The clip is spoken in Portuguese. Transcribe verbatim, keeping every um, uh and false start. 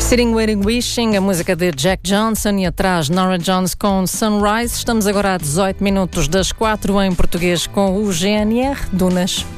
Sitting Waiting Wishing, a música de Jack Johnson, e atrás Norah Jones com Sunrise. Estamos agora a dezoito minutos das quatro em português com o G N R Dunas.